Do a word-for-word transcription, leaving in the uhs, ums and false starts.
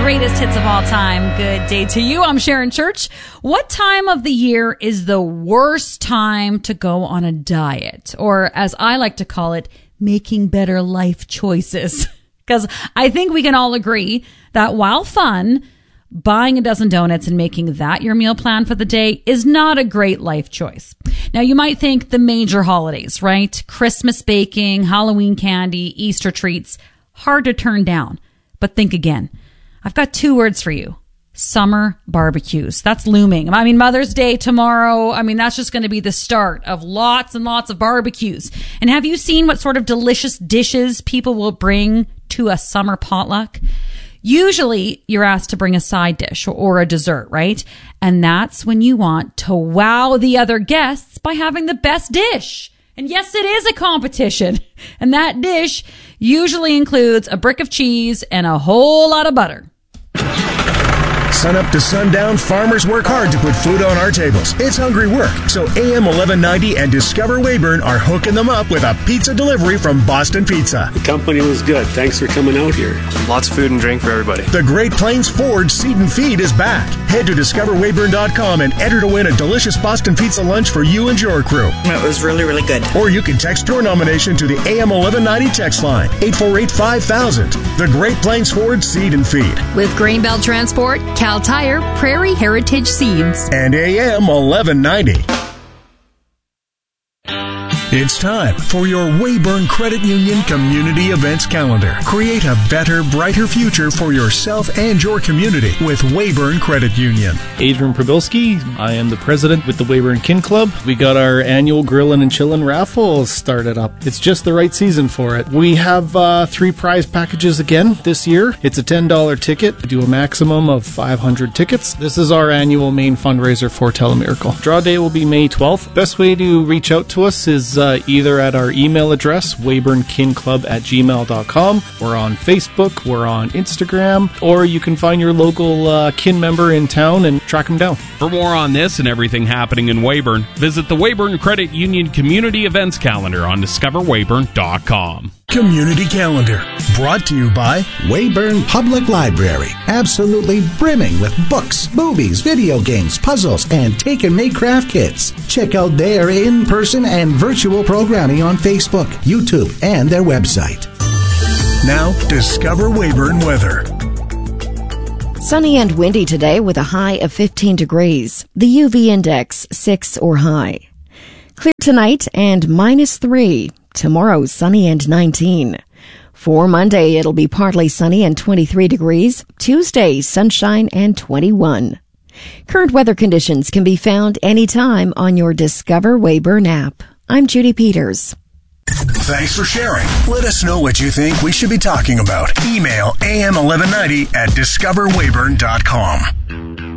greatest hits of all time. Good day to you. I'm Sharon Church. What time of the year is the worst time to go on a diet? Or as I like to call it, making better life choices. Because I think we can all agree that while fun, buying a dozen donuts and making that your meal plan for the day is not a great life choice. Now, you might think the major holidays, right? Christmas baking, Halloween candy, Easter treats, hard to turn down. But think again. I've got two words for you. Summer barbecues. That's looming. I mean, Mother's Day tomorrow. I mean, that's just going to be the start of lots and lots of barbecues. And have you seen what sort of delicious dishes people will bring to a summer potluck? Usually you're asked to bring a side dish or a dessert, right? And that's when you want to wow the other guests by having the best dish. And yes, it is a competition. And that dish usually includes a brick of cheese and a whole lot of butter. Sun up to sundown, farmers work hard to put food on our tables. It's hungry work, so A M eleven ninety and Discover Weyburn are hooking them up with a pizza delivery from Boston Pizza. The company was good. Thanks for coming out here. Lots of food and drink for everybody. The Great Plains Ford Seat and Feed is back. Head to discover weyburn dot com and enter to win a delicious Boston Pizza lunch for you and your crew. It was really, really good. Or you can text your nomination to the A M eleven ninety text line, eight four eight, five thousand. The Great Plains Ford Seed and Feed. With Greenbelt Transport, Cal Tire, Prairie Heritage Seeds. And A M eleven ninety. It's time for your Weyburn Credit Union Community Events Calendar. Create a better, brighter future for yourself and your community with Weyburn Credit Union. Adrian Probilski. I am the president with the Weyburn Kin Club. We got our annual Grillin' and Chillin' raffle started up. It's just the right season for it. We have uh, three prize packages again this year. It's a ten dollars ticket. We do a maximum of five hundred tickets. This is our annual main fundraiser for Telemiracle. Draw day will be May twelfth. Best way to reach out to us is Uh, either at our email address, weyburnkinclub at gmail dot com. We're on Facebook, we're on Instagram, or you can find your local uh, kin member in town and track them down. For more on this and everything happening in Weyburn, visit the Weyburn Credit Union Community Events Calendar on discover weyburn dot com. Community Calendar, brought to you by Weyburn Public Library, absolutely brimming with books, movies, video games, puzzles, and take-and-make craft kits. Check out their in-person and virtual programming on Facebook, YouTube, and their website. Now, discover Weyburn weather. Sunny and windy today with a high of fifteen degrees. The U V index six or high. Clear tonight and minus three. Tomorrow, sunny and nineteen. For Monday, it'll be partly sunny and twenty-three degrees. Tuesday, sunshine and twenty-one. Current weather conditions can be found anytime on your Discover Weyburn app. I'm Judy Peters. Thanks for sharing. Let us know what you think we should be talking about. Email A M eleven ninety at discover weyburn dot com.